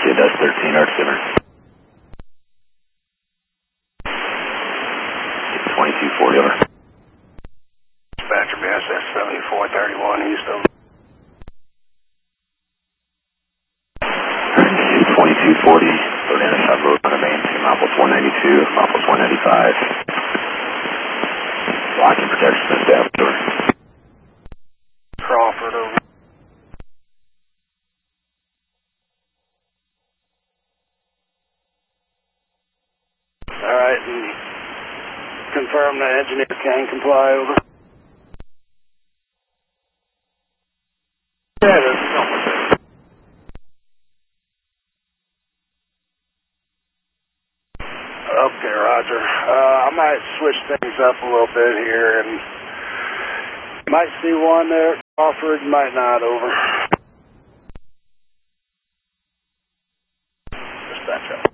Kid, that's 13, Arc Simmer. 2240, over. Dispatcher BSS 7431 east of. 2240, go down to South Road on the main, Minneapolis 192, Minneapolis 195. Blocking protection established, over. Crawford, over. Alright, and confirm the engineer can comply, over. Yeah, there's something there. Okay, Roger. I might switch things up a little bit here, and might see one there at Crawford, might not, over. Dispatch out.